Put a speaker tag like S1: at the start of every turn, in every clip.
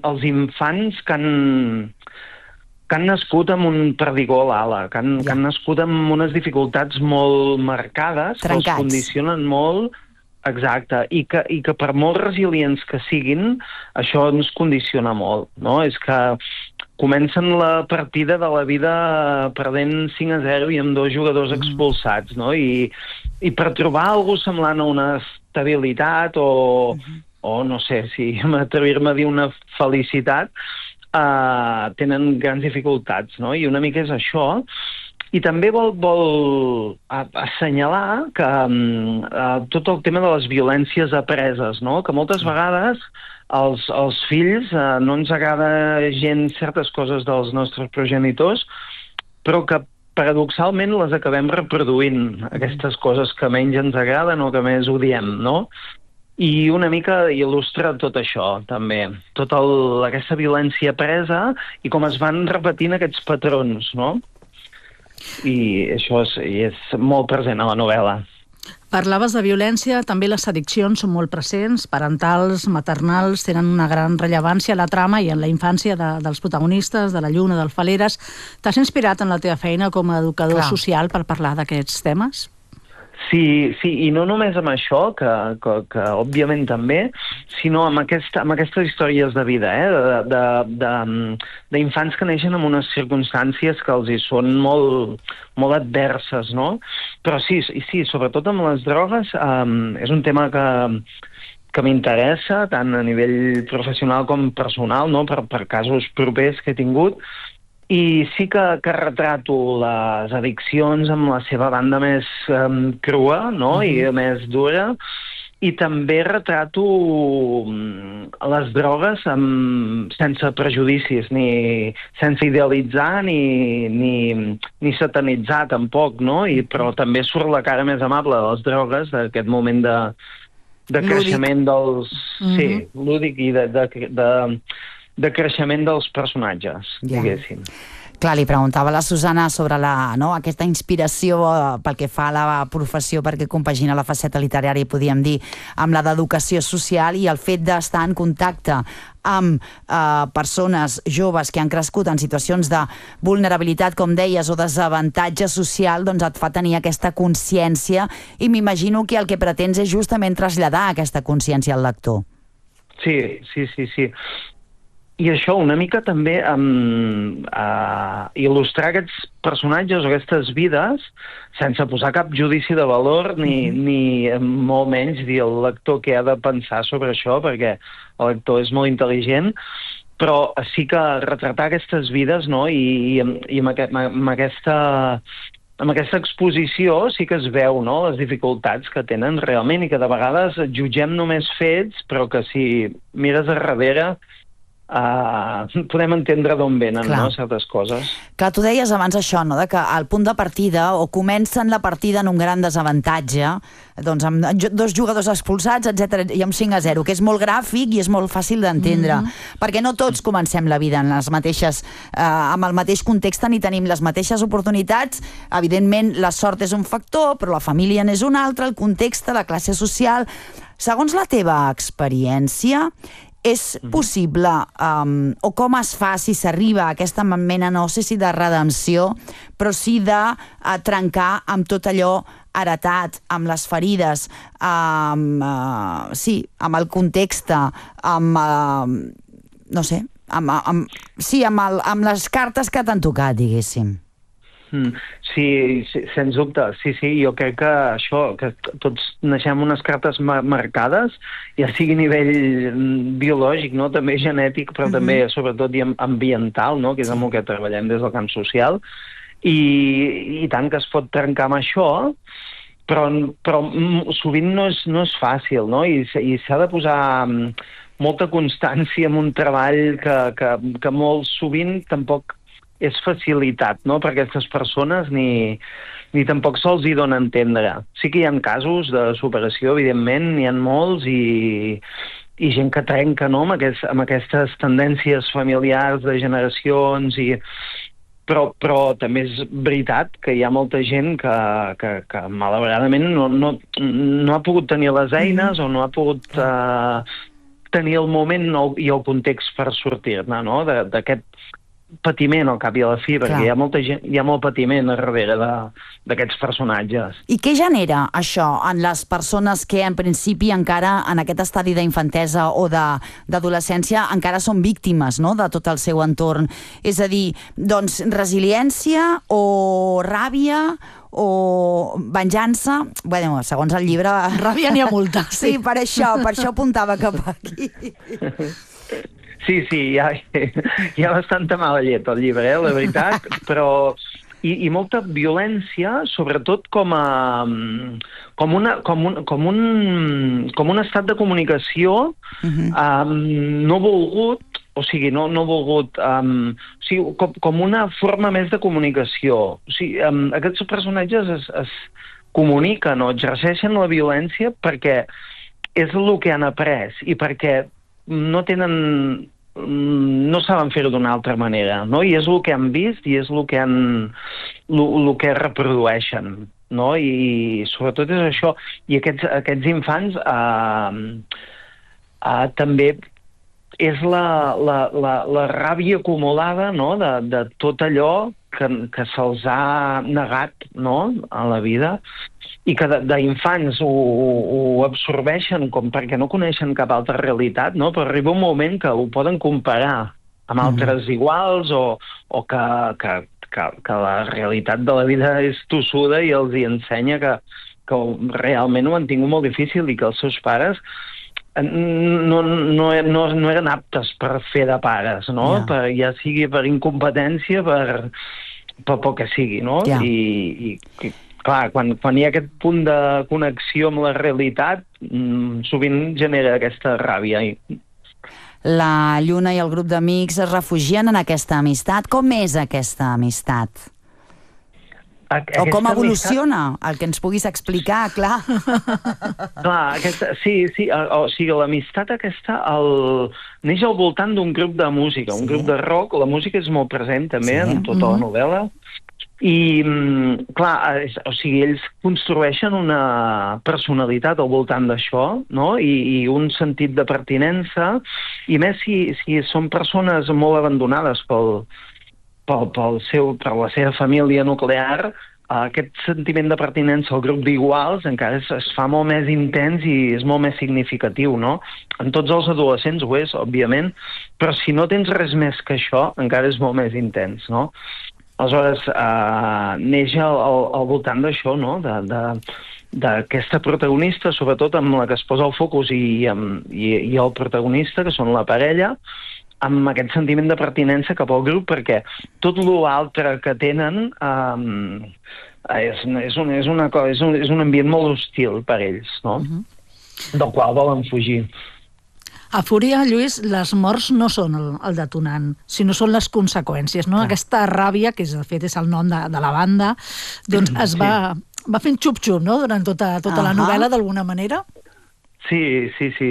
S1: els infants que han nascut amb un perdigó a l'ala, que han nascut amb unes dificultats molt marcades, que els condicionen molt, exacte, i que per molt resilients que siguin, això ens condiciona molt, no? És que comencen la partida de la vida perdent 5-0 i amb 2 jugadors expulsats, no? I per trobar alguna cosa semblant a una estabilitat o no sé, si m'atrevir-me a dir una felicitat, tenen grans dificultats, no? I una mica és això. I també vol assenyalar que tot el tema de les violències apreses, no? Que moltes vegades als fills no ens agrada gens certes coses dels nostres progenitors, però que paradoxalment les acabem reproduint, aquestes coses que menys ens agraden o que més odiem, no? I una mica il·lustra tot això, també. Tota aquesta violència presa i com es van repetint aquests patrons, no? I això és molt present a la novel·la.
S2: Parlaves de violència, també les addiccions són molt presents, parentals, maternals, tenen una gran rellevància a la trama i en la infància dels protagonistes, de la Lluna, del Faleres. T'has inspirat en la teva feina com a educador social per parlar d'aquests temes?
S1: Sí, i no només amb això, que òbviament també, sinó amb aquestes històries de vida, d'infants que neixen en unes circumstàncies que els hi són molt, molt adverses, no? Però sí, sobretot amb les drogues, és un tema que m'interessa, tant a nivell professional com personal, no? Per casos propers que he tingut. I sí que retrato les addiccions amb la seva banda més crua, no? I més dura, i també retrato les drogues sense prejudicis, sense idealitzar ni satanitzar tampoc, no? Però també surt la cara més amable de les drogues, d'aquest moment de creixement dels... Sí, lúdic i de creixement dels personatges, diguéssim.
S3: Clar, li preguntava a la Susana sobre aquesta inspiració pel que fa a la professió, perquè compagina la faceta literària, podríem dir, amb la d'educació social, i el fet d'estar en contacte amb persones joves que han crescut en situacions de vulnerabilitat, com deies, o desavantatge social, doncs et fa tenir aquesta consciència, i m'imagino que el que pretens és justament traslladar aquesta consciència al lector.
S1: Sí. I això una mica també il·lustrar aquests personatges o aquestes vides sense posar cap judici de valor ni molt menys dir al lector què ha de pensar sobre això, perquè el lector és molt intel·ligent, però sí que retratar aquestes vides, no? I amb aquesta exposició sí que es veu, no?, les dificultats que tenen realment i que de vegades jutgem només fets, però que si mires a darrere podem entendre d'on venen, no?, certes coses.
S3: Clar, tu deies abans això, no?, de que el punt de partida, o comencen la partida en un gran desavantatge, doncs amb 2 jugadors expulsats, etc., i amb 5-0, que és molt gràfic i és molt fàcil d'entendre, perquè no tots comencem la vida amb el mateix context ni tenim les mateixes oportunitats. Evidentment, la sort és un factor, però la família n'és un altre, el context, la classe social. Segons la teva experiència, és possible, o com es fa si s'arriba a aquesta mena, no sé si de redempció, però sí de trencar amb tot allò heretat, amb les ferides, amb el context, no sé, amb les cartes que t'han tocat, diguéssim.
S1: Sí, sens dubte, sí, jo crec que això, que tots naixem unes cartes marcades, ja sigui a nivell biològic, no?, també genètic, però també sobretot ambiental, no?, que és amb el que treballem des del camp social, i tant que es pot trencar amb això, però sovint no és fàcil, no?, i s'ha de posar molta constància en un treball que molt sovint tampoc és facilitat, no?, per aquestes persones, ni tampoc se'ls hi dona a entendre. Sí que hi ha casos de superació, evidentment, n'hi ha molts, i gent que trenca, no?, amb aquestes tendències familiars de generacions, però també és veritat que hi ha molta gent que malauradament no ha pogut tenir les eines o no ha pogut tenir el moment i el context per sortir-ne, no? D'aquest patiment al cap i a la fi, perquè hi ha molta gent, hi ha molt patiment a darrere d'aquests personatges.
S3: I què genera això en les persones que en principi encara en aquest estadi d'infantesa o d'adolescència encara són víctimes, no?, de tot el seu entorn? És a dir, doncs resiliència o ràbia o venjança? Bueno, segons el llibre...
S2: Ràbia n'hi ha molta.
S3: Sí, per això apuntava cap aquí.
S1: Sí, hi ha bastanta mala llet al llibre, la veritat, però... I molta violència, sobretot com un estat de comunicació no volgut, o sigui, no volgut, com una forma més de comunicació. O sigui, aquests personatges es comuniquen o exerceixen la violència perquè és el que han après i perquè no saben fer-ho d'una altra manera, no? I és el que han vist i és el que reprodueixen, no? I sobretot és això. I aquests infants també és la ràbia acumulada, no?, de tot allò que se'ls ha negat, no?, a la vida, i que d'infants ho absorbeixen com perquè no coneixen cap altra realitat, no? Però arriba un moment que ho poden comparar amb altres iguals o que la realitat de la vida és tossuda i els hi ensenya que realment ho han tingut molt difícil i que els seus pares no eren aptes per fer de pares, no? Ja sigui per incompetència, per pel que sigui, no? I clar, quan hi ha aquest punt de connexió amb la realitat, sovint genera aquesta ràbia.
S3: La Lluna i el grup d'amics es refugien en aquesta amistat. Com és aquesta amistat? O com evoluciona? El que ens puguis explicar, clar.
S1: Clar, sí, o sigui, l'amistat aquesta neix al voltant d'un grup de música, un grup de rock. La música és molt present també en tota la novel·la. I, clar, o sigui, ells construeixen una personalitat al voltant d'això, no? I un sentit de pertinença, i més si són persones molt abandonades per la seva família nuclear, aquest sentiment de pertinença al grup d'iguals encara es fa molt més intens i és molt més significatiu, no? En tots els adolescents ho és, òbviament, però si no tens res més que això, encara és molt més intens, no? Aleshores, neix al voltant d'això, no?, d'aquesta protagonista, sobretot amb la que es posa el focus i el protagonista, que són la parella, amb aquest sentiment de pertinença cap al grup, perquè tot l'altre que tenen és un ambient molt hostil per ells, no? Del qual volen fugir.
S2: A Fúria, Lluís, les morts no són el detonant, sinó són les conseqüències, no? Aquesta ràbia, que de fet és el nom de la banda, doncs es va fent xup-xup, no?, durant tota la novel·la, d'alguna manera? Sí.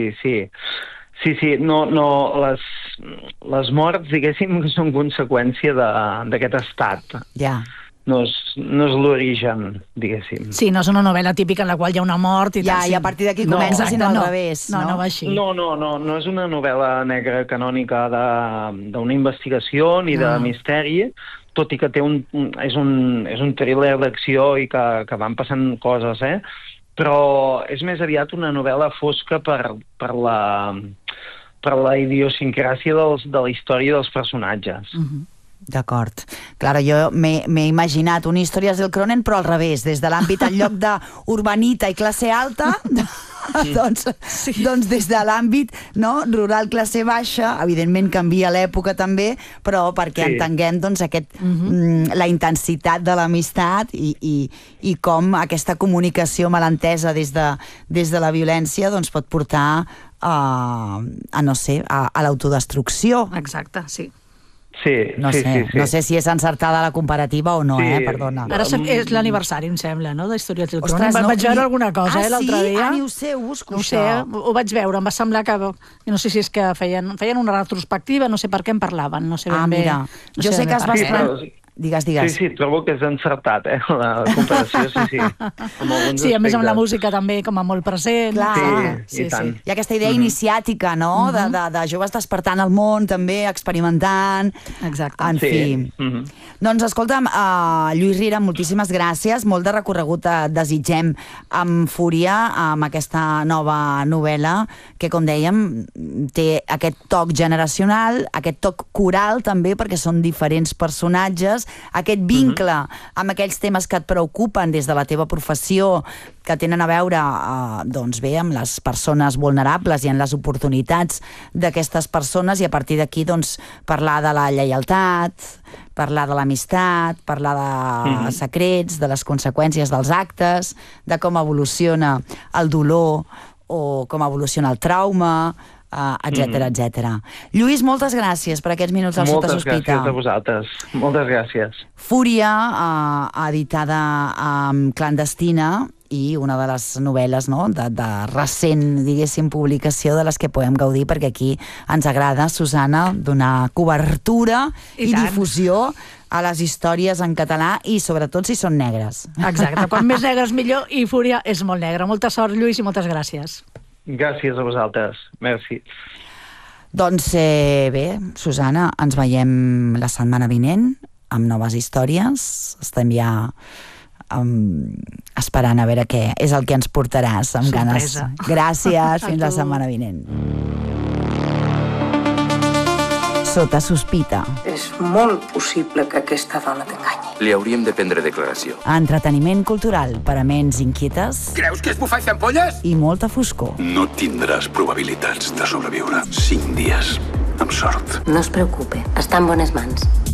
S2: No, les morts, diguéssim, són conseqüència d'aquest estat. Ja. No és l'origen, diguéssim. Sí, no és una novel·la típica en la qual hi ha una mort i tal.
S3: I a partir d'aquí comença, sinó al revés.
S2: No va així.
S1: No és una novel·la negra canònica d'una investigació ni de misteri, tot i que és un thriller d'acció i que van passant coses, però és més aviat una novel·la fosca per la idiosincràsia de la història dels personatges.
S3: D'acord. Clar, jo m'he imaginat una història del Cronen, però al revés, des de l'àmbit en lloc d'urbanita i classe alta, doncs des de l'àmbit rural classe baixa, evidentment canvia l'època també, però perquè entenguem la intensitat de l'amistat i com aquesta comunicació malentesa des de la violència pot portar a l'autodestrucció.
S2: Exacte, sí.
S3: No sé si és encertada la comparativa o no, perdona.
S2: Ara és l'aniversari, em sembla, no?, d'Històries del Cronen. Vaig veure alguna cosa, l'altre dia.
S3: Ni ho sé, ho busco
S2: això. Ho vaig veure, em va semblar que... No sé si és que feien una retrospectiva, no sé per què en parlaven, no sé ben bé.
S3: Mira, jo sé que es va estrenar... Digues.
S1: Sí, trobo que és encertat, la comparació, sí.
S2: Sí, a més amb la música també com a molt present.
S3: Clar.
S1: Sí, i tant.
S3: Hi ha aquesta idea iniciàtica, no?, de joves despertant al món, també, experimentant.
S2: Exacte.
S3: En fi. Doncs escolta'm, Lluís Riera, moltíssimes gràcies. Molt de recorregut desitgem amb Fúria, amb aquesta nova novel·la, que, com dèiem, té aquest toc generacional, aquest toc coral, també, perquè són diferents personatges, aquest vincle amb aquells temes que et preocupen des de la teva professió, que tenen a veure doncs bé, amb les persones vulnerables i en les oportunitats d'aquestes persones, i a partir d'aquí doncs, parlar de la lleialtat, parlar de l'amistat, parlar de secrets, de les conseqüències dels actes, de com evoluciona el dolor o com evoluciona el trauma, etc. Lluís, moltes gràcies per aquests minuts al Sota Sospita.
S1: Moltes gràcies a vosaltres. Moltes gràcies.
S3: Fúria, editada amb Clandestina, i una de les novel·les, no?, de recent, diguéssim, publicació de les que podem gaudir, perquè aquí ens agrada, Susana, donar cobertura i difusió a les històries en català, i sobretot si són negres.
S2: Exacte, quan més negres millor, i Fúria és molt negra. Molta sort, Lluís, i moltes gràcies.
S1: Gràcies a vosaltres. Merci.
S3: Doncs bé, Susana, ens veiem la setmana vinent amb noves històries. Estem ja esperant a veure què és el que ens portaràs amb ganes. Gràcies, fins la setmana vinent. Sota sospita.
S4: És molt possible que aquesta dona t'enganyi.
S5: Li hauríem de prendre declaració.
S3: Entreteniment cultural per a ments inquietes.
S5: Creus que és bufar ampolles?
S3: I molta foscor.
S6: No tindràs probabilitats de sobreviure 5 dies, amb sort.
S7: No es preocupe, està en bones mans.